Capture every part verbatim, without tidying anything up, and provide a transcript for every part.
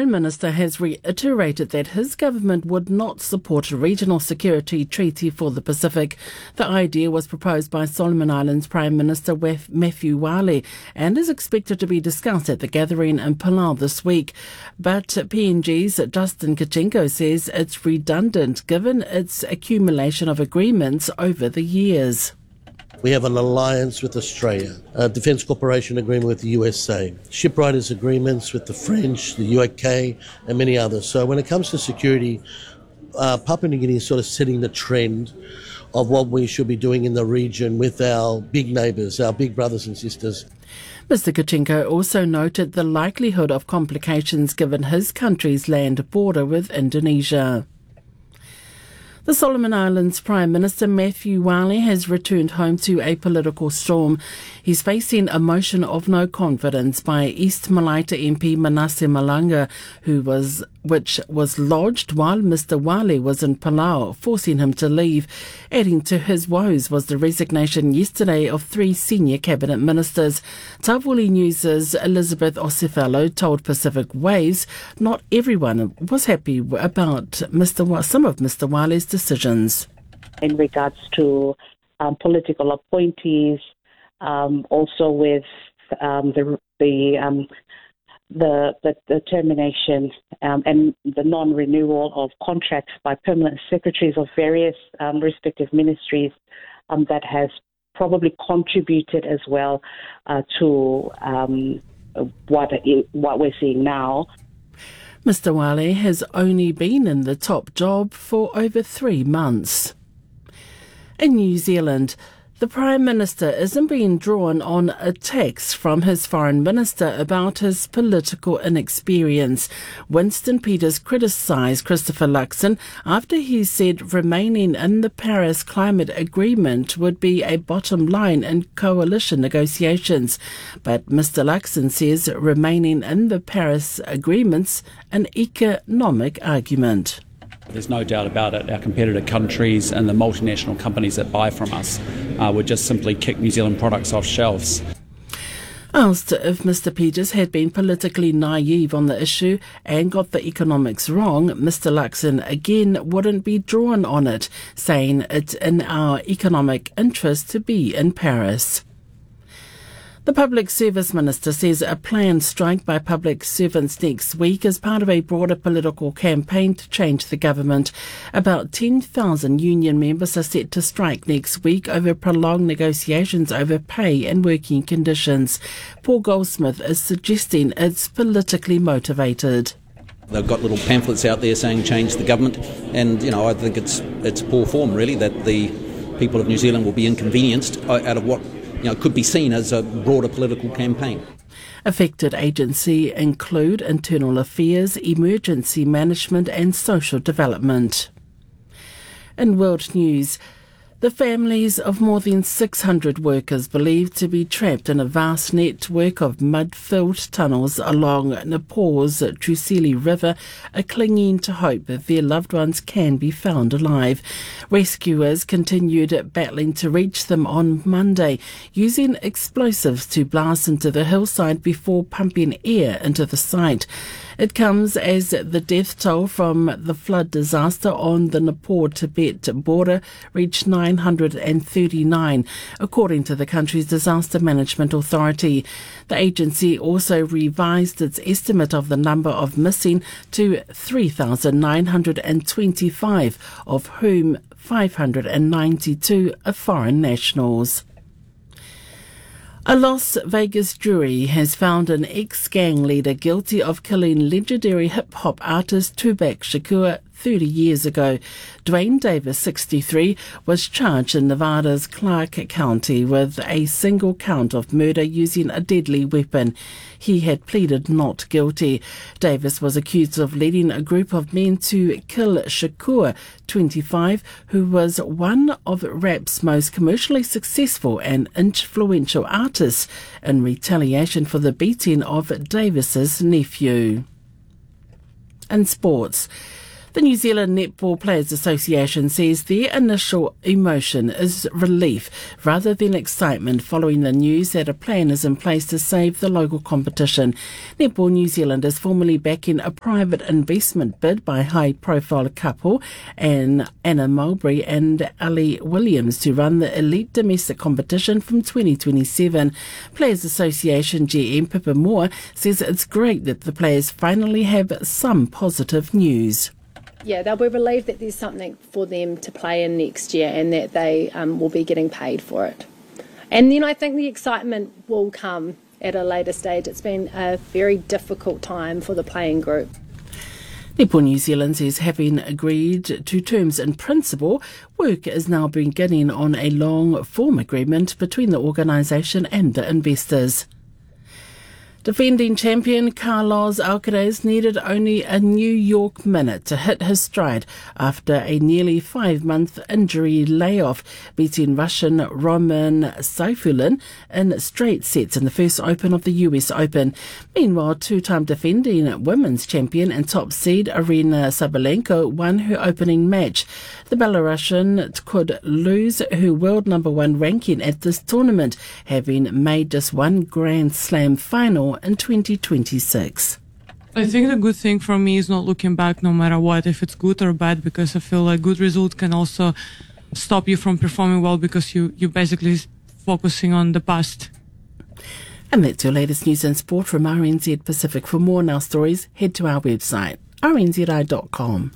Foreign Minister has reiterated that his government would not support a regional security treaty for the Pacific. The idea was proposed by Solomon Islands Prime Minister Matthew Wale and is expected to be discussed at the gathering in Palau this week. But P N G's Justin Kachenko says it's redundant given its accumulation of agreements over the years. We have an alliance with Australia, a defence cooperation agreement with the U S A, shipwriters agreements with the French, the U K and many others. So when it comes to security, uh, Papua New Guinea is sort of setting the trend of what we should be doing in the region with our big neighbours, our big brothers and sisters. Mister Kachenko also noted the likelihood of complications given his country's land border with Indonesia. The Solomon Islands Prime Minister Matthew Wale has returned home to a political storm. He's facing a motion of no confidence by East Malaita M P Manasseh Malanga, who was which was lodged while Mister Wale was in Palau, forcing him to leave. Adding to his woes was the resignation yesterday of three senior cabinet ministers. Tawuli News' Elizabeth Osefalo told Pacific Waves not everyone was happy about Mister Wa- some of Mister Wale's decisions. In regards to um, political appointees, um, also with um, the the, um, the the the termination um, and the non-renewal of contracts by permanent secretaries of various um, respective ministries, um, that has probably contributed as well uh, to um, what what we're seeing now. Mister Wale has only been in the top job for over three months. In New Zealand, the Prime Minister isn't being drawn on attacks from his Foreign Minister about his political inexperience. Winston Peters criticised Christopher Luxon after he said remaining in the Paris Climate Agreement would be a bottom line in coalition negotiations. But Mister Luxon says remaining in the Paris Agreement's an economic argument. There's no doubt about it. Our competitor countries and the multinational companies that buy from us uh, would just simply kick New Zealand products off shelves. Asked if Mister Peters had been politically naive on the issue and got the economics wrong, Mister Luxon again wouldn't be drawn on it, saying it's in our economic interest to be in Paris. The Public Service Minister says a planned strike by public servants next week is part of a broader political campaign to change the government. About ten thousand union members are set to strike next week over prolonged negotiations over pay and working conditions. Paul Goldsmith is suggesting it's politically motivated. They've got little pamphlets out there saying change the government, and you know I think it's it's poor form really that the people of New Zealand will be inconvenienced out of what you know, could be seen as a broader political campaign. Affected agencies include Internal Affairs, Emergency Management and Social Development. In world news, the families of more than six hundred workers believed to be trapped in a vast network of mud-filled tunnels along Nepal's Trusili River are clinging to hope that their loved ones can be found alive. Rescuers continued battling to reach them on Monday, using explosives to blast into the hillside before pumping air into the site. It comes as the death toll from the flood disaster on the Nepal-Tibet border reached nine hundred thirty-nine, according to the country's Disaster Management Authority. The agency also revised its estimate of the number of missing to three thousand nine hundred twenty-five, of whom five hundred ninety-two are foreign nationals. A Las Vegas jury has found an ex-gang leader guilty of killing legendary hip-hop artist Tupac Shakur thirty years ago. Dwayne Davis, sixty-three, was charged in Nevada's Clark County with a single count of murder using a deadly weapon. He had pleaded not guilty. Davis was accused of leading a group of men to kill Shakur, twenty-five, who was one of rap's most commercially successful and influential artists, in retaliation for the beating of Davis's nephew. In sports, The New Zealand Netball Players Association says their initial emotion is relief rather than excitement following the news that a plan is in place to save the local competition. Netball New Zealand is formally backing a private investment bid by high-profile couple and Anna Mulberry and Ali Williams to run the elite domestic competition from twenty twenty-seven. Players Association G M Pippa Moore says it's great that the players finally have some positive news. Yeah, they'll be relieved that there's something for them to play in next year and that they um, will be getting paid for it. And then I think the excitement will come at a later stage. It's been a very difficult time for the playing group. Netball New Zealand says, having agreed to terms in principle, work is now beginning on a long-form agreement between the organisation and the investors. Defending champion Carlos Alcaraz needed only a New York minute to hit his stride after a nearly five-month injury layoff, beating Russian Roman Saifulin in straight sets in the first Open of the U S Open. Meanwhile, two-time defending women's champion and top seed Arina Sabalenka won her opening match. The Belarusian could lose her world number one ranking at this tournament, having made just one Grand Slam final in twenty twenty-six. I think the good thing for me is not looking back no matter what, if it's good or bad, because I feel like good result can also stop you from performing well because you, you're basically focusing on the past. And that's your latest news and sport from R N Z Pacific. For more on our stories, head to our website, r n z i dot com.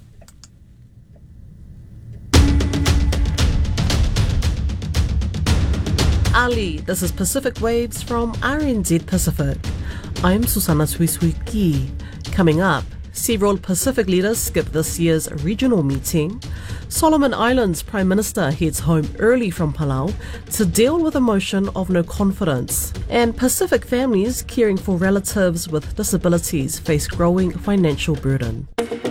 Ali, this is Pacific Waves from R N Z Pacific. I'm Susana Suisuiki. Coming up, several Pacific leaders skip this year's regional meeting. Solomon Islands Prime Minister heads home early from Palau to deal with a motion of no confidence. And Pacific families caring for relatives with disabilities face growing financial burden.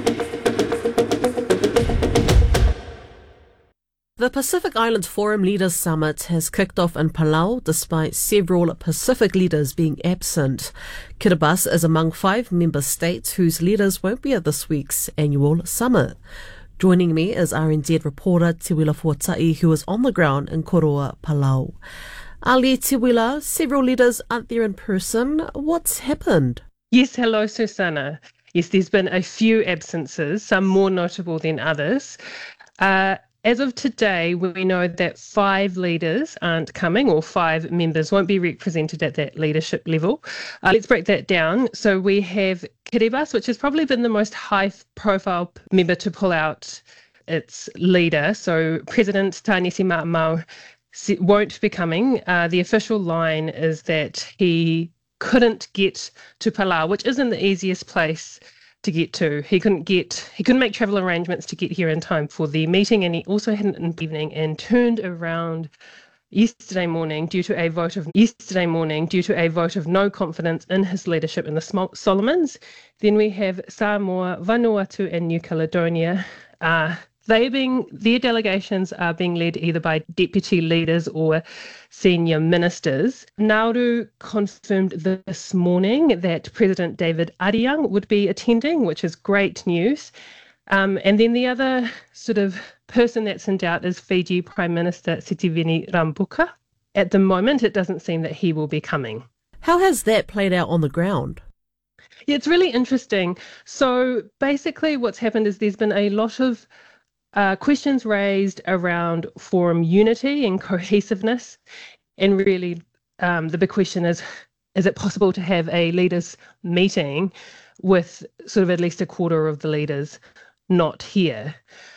The Pacific Island Forum Leaders Summit has kicked off in Palau despite several Pacific leaders being absent. Kiribati is among five member states whose leaders won't be at this week's annual summit. Joining me is R N Z reporter Te Wila Fuatai, who is on the ground in Koroa, Palau. Ali, Te Wila, several leaders aren't there in person. What's happened? Yes, hello, Susanna. Yes, there's been a few absences, some more notable than others. Uh, As of today, we know that five leaders aren't coming, or five members won't be represented at that leadership level. Uh, let's break that down. So we have Kiribati, which has probably been the most high-profile member to pull out its leader. So President Tainisi Ma'amau won't be coming. Uh, the official line is that he couldn't get to Palau, which isn't the easiest place to get to. He couldn't get, he couldn't make travel arrangements to get here in time for the meeting, and he also had an evening and turned around yesterday morning due to a vote of yesterday morning due to a vote of no confidence in his leadership in the Solomons. Then we have Samoa, Vanuatu, and New Caledonia. Uh, They being, their delegations are being led either by deputy leaders or senior ministers. Nauru confirmed this morning that President David Ariang would be attending, which is great news. Um, and then the other sort of person that's in doubt is Fiji Prime Minister Sitiveni Rabuka. At the moment, it doesn't seem that he will be coming. How has that played out on the ground? Yeah, it's really interesting. So basically what's happened is there's been a lot of Uh, questions raised around forum unity and cohesiveness, and really um, the big question is, is it possible to have a leaders meeting with sort of at least a quarter of the leaders not here?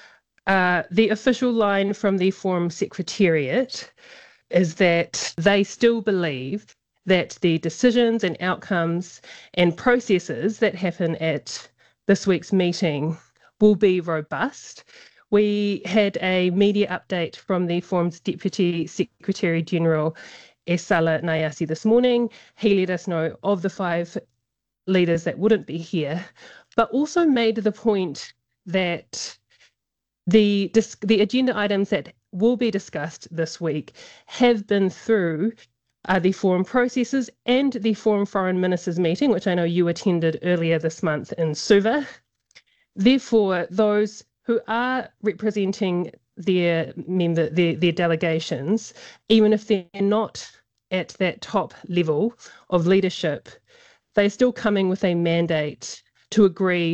Uh, the official line from the forum secretariat is that they still believe that the decisions and outcomes and processes that happen at this week's meeting will be robust. We had a media update from the forum's Deputy Secretary General, Esala Nayasi, this morning. He let us know of the five leaders that wouldn't be here, but also made the point that the, the agenda items that will be discussed this week have been through uh, the forum processes and the forum foreign ministers meeting, which I know you attended earlier this month in Suva. Therefore, those who are representing their member, their, their delegations, even if they're not at that top level of leadership, they're still coming with a mandate to agree